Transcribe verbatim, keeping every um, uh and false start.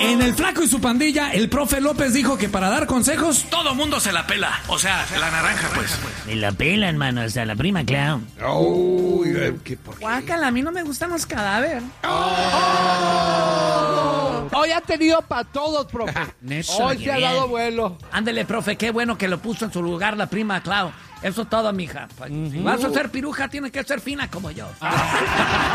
En El Flaco y su pandilla, el profe López dijo que para dar consejos, todo mundo se la pela. O sea, la naranja, pues. Me la pelan, mano, hasta la prima Clau. Uy, ¿qué por qué? Guácala, a mí no me gustan los cadáveres. Oh, hoy ha tenido para todos, profe. Neta, Hoy qué se ha bien. dado vuelo. Ándele, profe, qué bueno que lo puso en su lugar la prima Clau. Eso es todo, mija. Si vas a ser piruja, tienes que ser fina como yo.